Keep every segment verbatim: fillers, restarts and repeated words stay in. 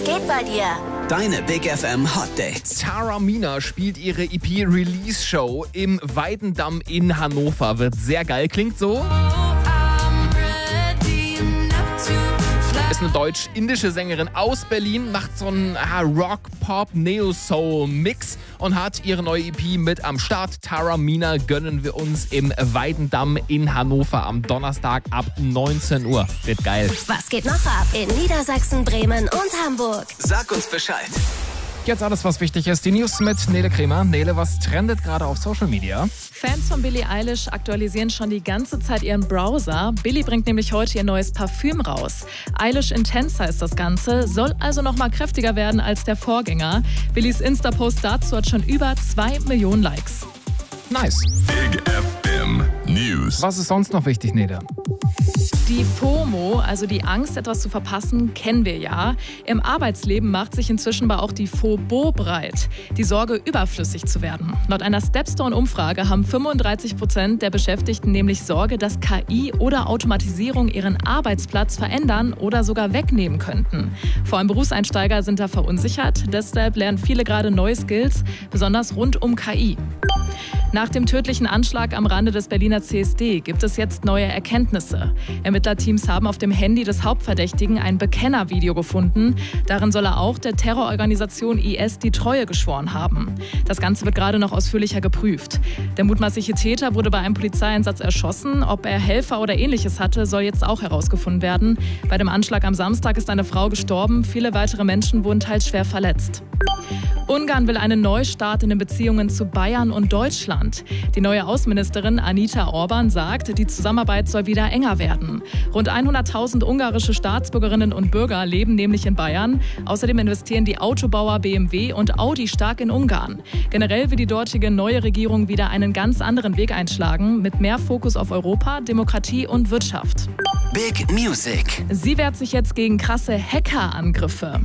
geht bei dir? Deine Big F M Hot Dates. Tara Mina spielt ihre E P-Release-Show im Weidendamm in Hannover. Wird sehr geil, klingt so. Ist eine deutsch-indische Sängerin aus Berlin, macht so einen Rock-Pop-Neo-Soul-Mix und hat ihre neue E P mit am Start. Tara Mina gönnen wir uns im Weidendamm in Hannover am Donnerstag ab neunzehn Uhr. Wird geil. Was geht noch ab in Niedersachsen, Bremen und Hamburg? Sag uns Bescheid. Jetzt alles, was wichtig ist. Die News mit Nele Kremer. Nele, was trendet gerade auf Social Media? Fans von Billie Eilish aktualisieren schon die ganze Zeit ihren Browser. Billie bringt nämlich heute ihr neues Parfüm raus. Eilish Intense heißt das Ganze, soll also noch mal kräftiger werden als der Vorgänger. Billies Insta-Post dazu hat schon über zwei Millionen Likes. Nice. Big F M News. Was ist sonst noch wichtig, Nele? Die FOMO, also die Angst, etwas zu verpassen, kennen wir ja. Im Arbeitsleben macht sich inzwischen aber auch die FOBO breit. Die Sorge, überflüssig zu werden. Laut einer Stepstone-Umfrage haben fünfunddreißig Prozent der Beschäftigten nämlich Sorge, dass K I oder Automatisierung ihren Arbeitsplatz verändern oder sogar wegnehmen könnten. Vor allem Berufseinsteiger sind da verunsichert. Deshalb lernen viele gerade neue Skills, besonders rund um K I. Nach dem tödlichen Anschlag am Rande des Berliner C S D gibt es jetzt neue Erkenntnisse. Ermittlerteams haben auf dem Handy des Hauptverdächtigen ein Bekennervideo gefunden. Darin soll er auch der Terrororganisation I S die Treue geschworen haben. Das Ganze wird gerade noch ausführlicher geprüft. Der mutmaßliche Täter wurde bei einem Polizeieinsatz erschossen. Ob er Helfer oder Ähnliches hatte, soll jetzt auch herausgefunden werden. Bei dem Anschlag am Samstag ist eine Frau gestorben. Viele weitere Menschen wurden teils schwer verletzt. Ungarn will einen Neustart in den Beziehungen zu Bayern und Deutschland. Die neue Außenministerin Anita Orban sagt, die Zusammenarbeit soll wieder enger werden. Rund hunderttausend ungarische Staatsbürgerinnen und Bürger leben nämlich in Bayern. Außerdem investieren die Autobauer B M W und Audi stark in Ungarn. Generell will die dortige neue Regierung wieder einen ganz anderen Weg einschlagen, mit mehr Fokus auf Europa, Demokratie und Wirtschaft. Big Music. Sie wehrt sich jetzt gegen krasse Hackerangriffe.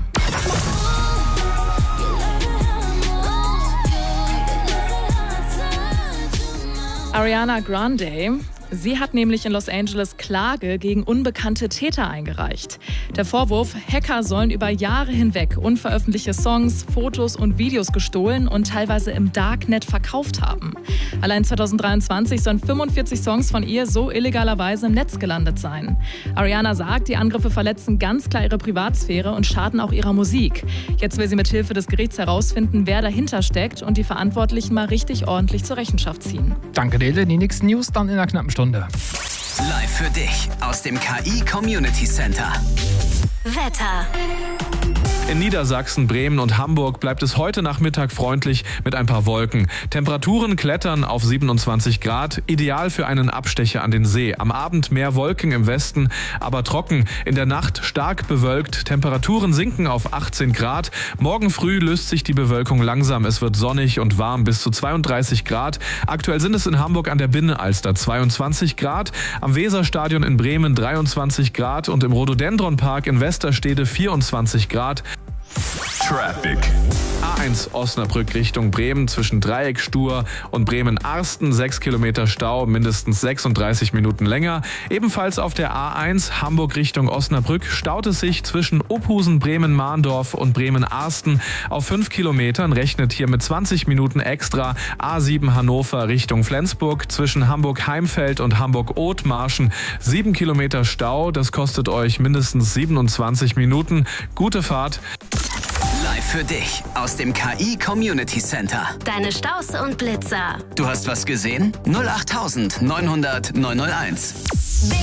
Ariana Grande, sie hat nämlich in Los Angeles Klage gegen unbekannte Täter eingereicht. Der Vorwurf, Hacker sollen über Jahre hinweg unveröffentlichte Songs, Fotos und Videos gestohlen und teilweise im Darknet verkauft haben. Allein zweitausenddreiundzwanzig sollen fünfundvierzig Songs von ihr so illegalerweise im Netz gelandet sein. Ariana sagt, die Angriffe verletzen ganz klar ihre Privatsphäre und schaden auch ihrer Musik. Jetzt will sie mit Hilfe des Gerichts herausfinden, wer dahinter steckt und die Verantwortlichen mal richtig ordentlich zur Rechenschaft ziehen. Danke, Nele. Die nächsten News dann in einer knappen Stunde. Live für dich aus dem K I Community Center. Wetter. In Niedersachsen, Bremen und Hamburg bleibt es heute Nachmittag freundlich mit ein paar Wolken. Temperaturen klettern auf siebenundzwanzig Grad, ideal für einen Abstecher an den See. Am Abend mehr Wolken im Westen, aber trocken. In der Nacht stark bewölkt, Temperaturen sinken auf achtzehn Grad. Morgen früh löst sich die Bewölkung langsam. Es wird sonnig und warm bis zu zweiunddreißig Grad. Aktuell sind es in Hamburg an der Binnenalster zweiundzwanzig Grad, am Weserstadion in Bremen dreiundzwanzig Grad und im Rhododendronpark in Westerstede vierundzwanzig Grad. Traffic. A eins Osnabrück Richtung Bremen zwischen Dreieckstuhr und Bremen-Arsten. sechs Kilometer Stau, mindestens sechsunddreißig Minuten länger. Ebenfalls auf der A eins Hamburg Richtung Osnabrück staut es sich zwischen Ophusen, Bremen-Mahndorf und Bremen-Arsten auf fünf Kilometern. Rechnet hier mit zwanzig Minuten extra. A sieben Hannover Richtung Flensburg zwischen Hamburg-Heimfeld und Hamburg-Othmarschen. sieben Kilometer Stau, das kostet euch mindestens siebenundzwanzig Minuten. Gute Fahrt. Live für dich aus dem K I Community Center. Deine Staus und Blitzer. Du hast was gesehen? null acht neunhundert neunhunderteins.